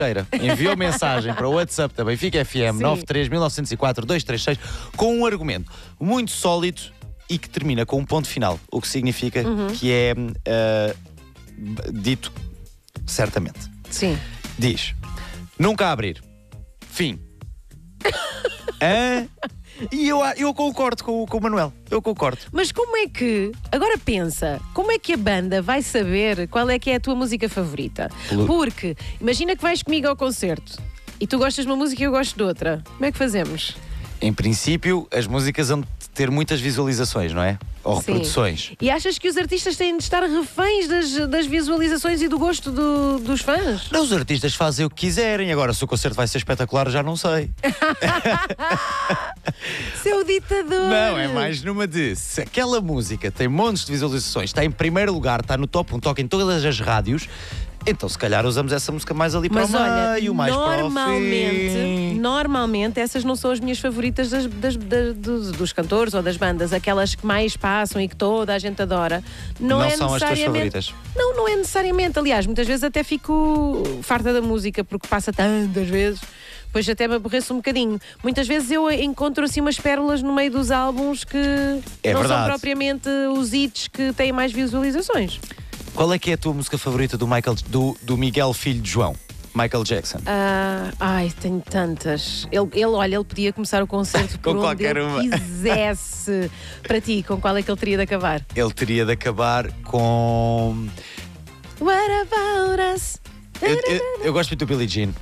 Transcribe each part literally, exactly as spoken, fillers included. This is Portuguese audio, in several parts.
enviou mensagem para o WhatsApp da Benfica F M nove três mil novecentos e quatro dois três seis com um argumento muito sólido e que termina com um ponto final, o que significa Uhum. que é uh, dito certamente. Sim. Diz: nunca abrir. Fim. Hã? E eu, eu concordo com, o- com o Manuel. Eu concordo. Mas como é que, agora pensa, como é que a banda vai saber qual é que é a tua música favorita? Pelo- Porque, imagina que vais comigo ao concerto e tu gostas de uma música e eu gosto de outra. Como é que fazemos? Em princípio, as músicas vão ter muitas visualizações, não é? Ou Sim. reproduções. E achas que os artistas têm de estar reféns das, das visualizações e do gosto do- dos fãs? Não, os artistas fazem o que quiserem. Agora, se o concerto vai ser espetacular, já não sei. Seu ditador! Não, é mais numa de se aquela música tem montes de visualizações, está em primeiro lugar, está no top um, toca em todas as rádios, então se calhar usamos essa música mais ali Mas para o olha, meio, mais para o normalmente, fim. normalmente essas não são as minhas favoritas das- das- das- dos, dos cantores ou das bandas, aquelas que mais passam e que toda a gente adora. Não, Não é são as tuas necessariamente. favoritas. Não, não é necessariamente. Aliás, muitas vezes até fico farta da música porque passa tantas vezes. Pois até me aborreço um bocadinho. Muitas vezes eu encontro assim umas pérolas no meio dos álbuns que É não são verdade. propriamente os hits que têm mais visualizações. Qual é que é a tua música favorita do, Michael, do, do Miguel Filho de João? Michael Jackson. Ah, ai, tenho tantas. Ele, ele, olha, ele podia começar o concerto por Com onde qualquer ele uma. quisesse. Para ti, com qual é que ele teria de acabar? Ele teria de acabar com. What about us? Eu, eu, eu gosto muito do Billie Jean.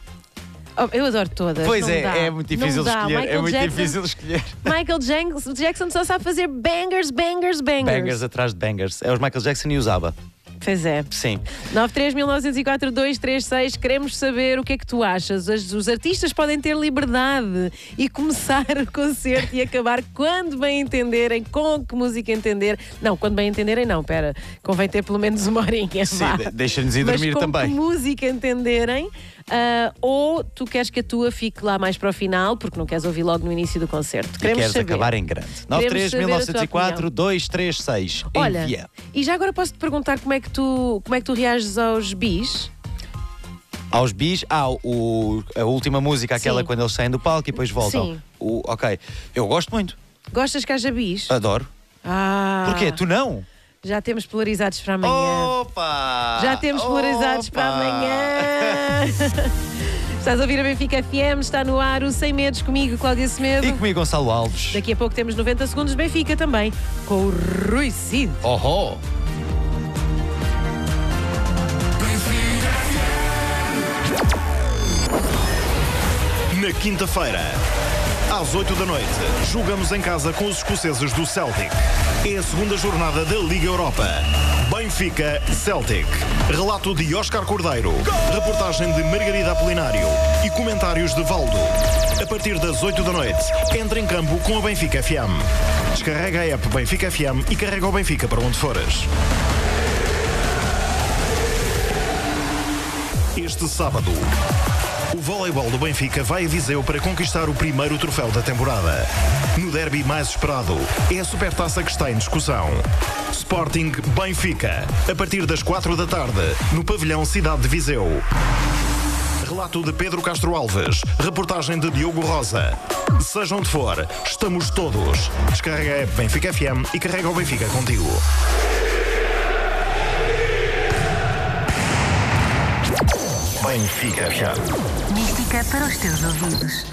Oh, eu adoro todas. Pois não é, dá. é muito difícil Não dá. escolher. Michael É muito Jackson, difícil escolher. Michael Jackson, Jackson só sabe fazer bangers, bangers, bangers. Bangers atrás de bangers. É os Michael Jackson e os ABBA. Pois é. Sim. nove três mil novecentos e quatro dois três seis, queremos saber o que é que tu achas. As- os artistas podem ter liberdade e começar o concerto e acabar quando bem entenderem, com que música entender. Não, quando bem entenderem, não, pera. Convém ter pelo menos uma horinha. Sim, vá. de- deixa-nos ir Mas dormir com também. que música entenderem. ah, ou tu queres que a tua fique lá mais para o final, porque não queres ouvir logo no início do concerto. E Queremos queres saber. acabar em grande. nove três mil novecentos e quatro dois três seis. Olha, Envia. e já agora posso-te perguntar como é que tu, como é que tu reages aos bis? Aos bis, ah, o, a última música, aquela Sim. quando eles saem do palco e depois voltam. Sim. O, ok. Eu gosto muito. Gostas que haja bis? Adoro. Ah, Porquê? Tu não? já temos polarizados para amanhã. Opa! Já temos polarizados Opa! para amanhã. Estás a ouvir a Benfica F M, está no ar o Sem Medos comigo, Cláudia Semedo. E comigo, Gonçalo Alves. Daqui a pouco temos noventa segundos de Benfica também, com o Rui Cid. Oh, oh. Na quinta-feira, às oito da noite, jogamos em casa com os escoceses do Celtic. É a segunda jornada da Liga Europa. Benfica Celtic. Relato de Óscar Cordeiro, reportagem de Margarida Apolinário e comentários de Valdo. A partir das oito da noite, entra em campo com a Benfica F M. Descarrega a app Benfica F M e carrega o Benfica para onde fores. Este sábado, o voleibol do Benfica vai a Viseu para conquistar o primeiro troféu da temporada. No derby mais esperado, é a Supertaça que está em discussão. Sporting Benfica, a partir das quatro da tarde, no pavilhão Cidade de Viseu. Relato de Pedro Castro Alves, reportagem de Diogo Rosa. Seja onde for, estamos todos. Descarrega a app Benfica F M e carrega o Benfica contigo. Benfica F M. Mística para os teus ouvidos.